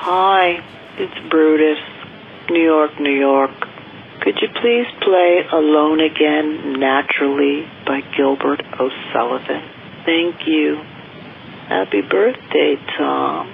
Hi, it's Brutus, New York, New York. Could you please play Alone Again Naturally by Gilbert O'Sullivan? Thank you. Happy birthday, Tom.